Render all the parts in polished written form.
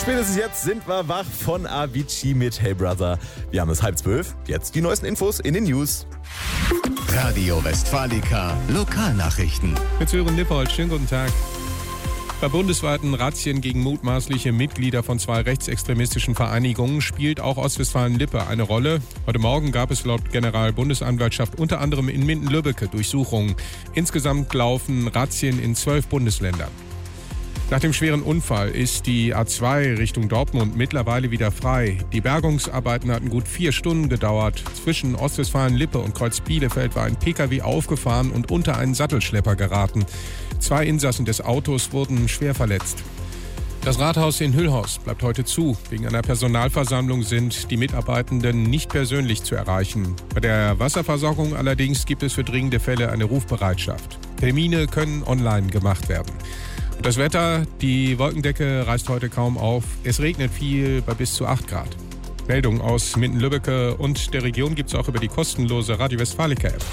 Spätestens jetzt sind wir wach von Avicii mit Hey Brother. Wir haben es 11:30. Jetzt die neuesten Infos in den News. Radio Westfalica Lokalnachrichten. Mit Sören Lippold, schönen guten Tag. Bei bundesweiten Razzien gegen mutmaßliche Mitglieder von 2 rechtsextremistischen Vereinigungen spielt auch Ostwestfalen-Lippe eine Rolle. Heute Morgen gab es laut Generalbundesanwaltschaft unter anderem in Minden-Lübbecke Durchsuchungen. Insgesamt laufen Razzien in 12 Bundesländern. Nach dem schweren Unfall ist die A2 Richtung Dortmund mittlerweile wieder frei. Die Bergungsarbeiten hatten gut 4 Stunden gedauert. Zwischen Ostwestfalen-Lippe und Kreuz-Bielefeld war ein Pkw aufgefahren und unter einen Sattelschlepper geraten. 2 Insassen des Autos wurden schwer verletzt. Das Rathaus in Hüllhorst bleibt heute zu. Wegen einer Personalversammlung sind die Mitarbeitenden nicht persönlich zu erreichen. Bei der Wasserversorgung allerdings gibt es für dringende Fälle eine Rufbereitschaft. Termine können online gemacht werden. Das Wetter, die Wolkendecke reißt heute kaum auf. Es regnet viel bei bis zu 8 Grad. Meldungen aus Minden-Lübbecke und der Region gibt es auch über die kostenlose Radio Westfalica-App.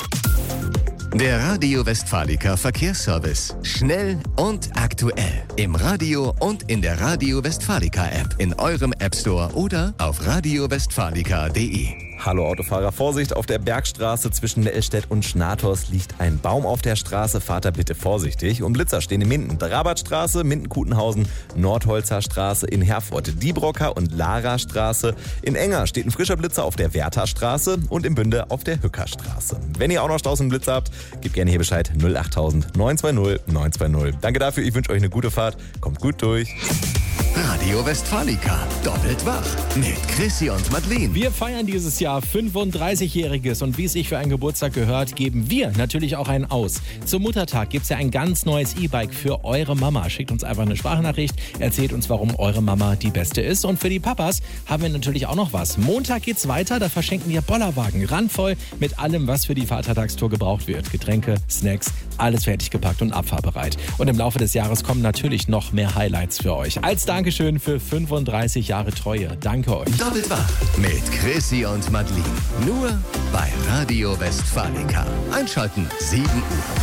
Der Radio Westfalica Verkehrsservice. Schnell und aktuell. Im Radio und in der Radio Westfalica App. In eurem App Store oder auf radiowestfalica.de. Hallo Autofahrer, Vorsicht, auf der Bergstraße zwischen Lellstedt und Schnathorst liegt ein Baum auf der Straße. Fahrt da bitte vorsichtig. Und Blitzer stehen in Minden. Drabertstraße, Minden-Kutenhausen, Nordholzer Straße in Herford, Diebrocker und Lara-Straße. In Enger steht ein frischer Blitzer auf der Werther-Straße und in Bünde auf der Hückerstraße. Wenn ihr auch noch Staus und Blitzer habt, gebt gerne hier Bescheid 08000 920 920. Danke dafür, ich wünsche euch eine gute Fahrt. Kommt gut durch. Radio Westfalica. Doppelt wach. Mit Chrissy und Madeleine. Wir feiern dieses Jahr 35-Jähriges und wie es sich für einen Geburtstag gehört, geben wir natürlich auch einen aus. Zum Muttertag gibt es ja ein ganz neues E-Bike für eure Mama. Schickt uns einfach eine Sprachnachricht, erzählt uns, warum eure Mama die Beste ist. Und für die Papas haben wir natürlich auch noch was. Montag geht's weiter, da verschenken wir Bollerwagen. Randvoll mit allem, was für die Vatertagstour gebraucht wird. Getränke, Snacks, alles fertig gepackt und abfahrbereit. Und im Laufe des Jahres kommen natürlich noch mehr Highlights für euch. Als Dankeschön für 35 Jahre Treue. Danke euch. Doppelt wach. Mit Chrissy und Madeleine. Nur bei Radio Westfalica. Einschalten 7 Uhr.